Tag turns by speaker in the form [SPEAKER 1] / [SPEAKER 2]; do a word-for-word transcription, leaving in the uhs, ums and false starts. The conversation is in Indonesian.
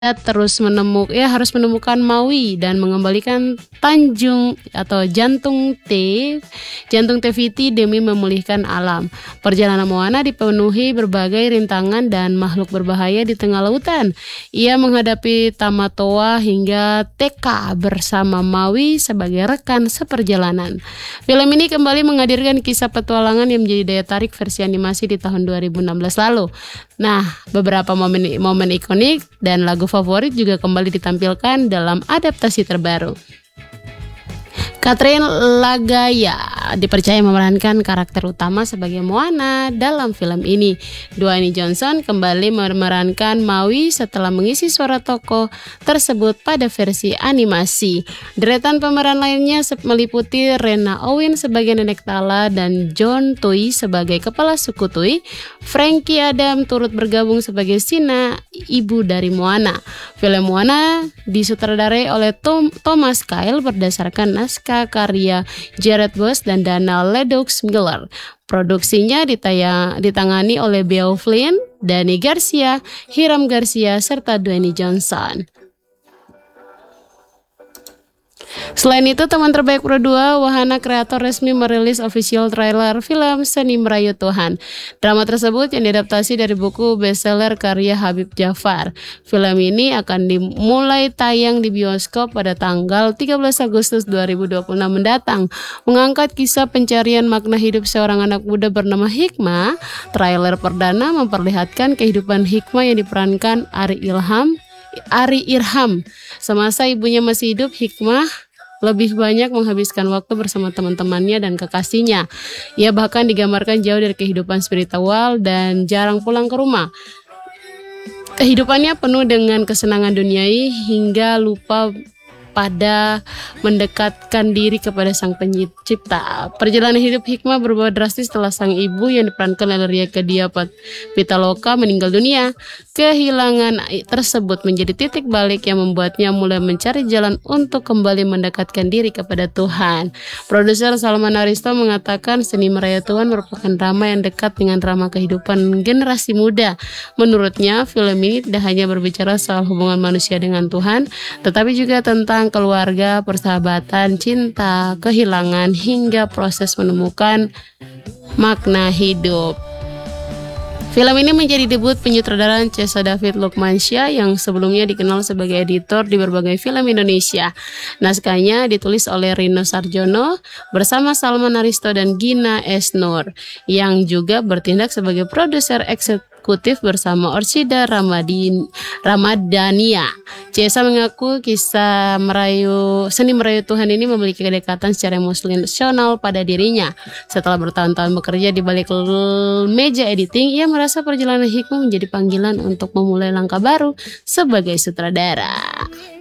[SPEAKER 1] terus menemuk ya harus menemukan Maui dan mengembalikan Tanjung atau Jantung T, Jantung Te Fiti demi memulihkan alam. Perjalanan Moana dipenuhi berbagai rintangan dan makhluk berbahaya di tengah lautan. Ia menghadapi Tamatoa hingga Teka bersama Maui sebagai rekan seperjalanan. Film ini kembali menghadirkan kisah petualangan yang menjadi daya tarik versi animasi di tahun dua ribu enam belas lalu. Nah, beberapa momen momen ikonik dan lagu favorit juga kembali ditampilkan dalam adaptasi terbaru. Catherine Lagaya dipercaya memerankan karakter utama sebagai Moana dalam film ini. Dwayne Johnson kembali memerankan Maui setelah mengisi suara tokoh tersebut pada versi animasi. Deretan pemeran lainnya meliputi Rena Owen sebagai Nenek Tala dan John Tui sebagai kepala suku Tui. Frankie Adam turut bergabung sebagai Sina, ibu dari Moana. Film Moana disutradarai oleh Tom, Thomas Kyle berdasarkan naskah karya Jared Bush dan Dana Ledux Miller. Produksinya ditayang, ditangani oleh Beau Flynn, Danny Garcia, Hiram Garcia, serta Dwayne Johnson. Selain itu, teman terbaik Pro dua, wahana kreator resmi merilis official trailer film Seni Merayu Tuhan. Drama tersebut yang diadaptasi dari buku bestseller karya Habib Jafar. Film ini akan dimulai tayang di bioskop pada tanggal tiga belas Agustus dua ribu dua puluh enam mendatang. Mengangkat kisah pencarian makna hidup seorang anak muda bernama Hikmah, trailer perdana memperlihatkan kehidupan Hikmah yang diperankan Ari Ilham Ari Irham. Semasa ibunya masih hidup, Hikmah lebih banyak menghabiskan waktu bersama teman-temannya dan kekasihnya. Ia bahkan digambarkan jauh dari kehidupan spiritual dan jarang pulang ke rumah. Kehidupannya penuh dengan kesenangan duniawi hingga lupa pada mendekatkan diri kepada sang pencipta. Perjalanan hidup Hikmah berubah drastis setelah sang ibu yang diperankan oleh Ria Kedia Pitaloka meninggal dunia. Kehilangan tersebut menjadi titik balik yang membuatnya mulai mencari jalan untuk kembali mendekatkan diri kepada Tuhan. Produser Salman Aristo mengatakan Seni Merayu Tuhan merupakan drama yang dekat dengan drama kehidupan generasi muda. Menurutnya, film ini tidak hanya berbicara soal hubungan manusia dengan Tuhan, tetapi juga tentang keluarga, persahabatan, cinta, kehilangan, hingga proses menemukan makna hidup. Film ini menjadi debut penyutradaran Cesa David Lukmansyah yang sebelumnya dikenal sebagai editor di berbagai film Indonesia. Naskahnya ditulis oleh Rino Sarjono bersama Salman Aristo dan Gina S. Nur, yang juga bertindak sebagai produser eksekutif bersama Orchida Ramadin, Ramadania. Cesa mengaku kisah merayu Seni Merayu Tuhan ini memiliki kedekatan secara emosional pada dirinya. Setelah bertahun-tahun bekerja di balik meja editing, ia merasa perjalanan Hikmah menjadi panggilan untuk memulai langkah baru sebagai sutradara.